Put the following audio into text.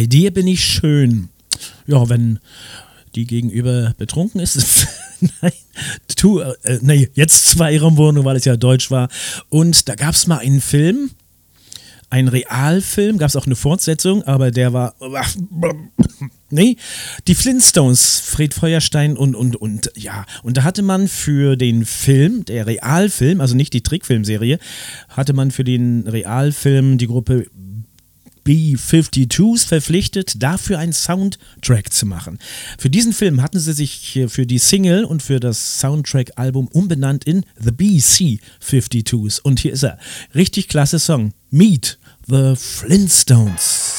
bei dir bin ich schön. Ja, wenn die Gegenüber betrunken ist. Nein, jetzt zwei Rumwohnungen, weil es ja Deutsch war. Und da gab es mal einen Film, einen Realfilm, gab es auch eine Fortsetzung, aber der war, nee, die Flintstones, Fred Feuerstein und ja. Und da hatte man für den Film, der Realfilm, also nicht die Trickfilmserie, hatte man für den Realfilm die Gruppe B-52s verpflichtet, dafür einen Soundtrack zu machen. Für diesen Film hatten sie sich für die Single und für das Soundtrack-Album umbenannt in The BC-52s. Und hier ist er. Richtig klasse Song. Meet the Flintstones.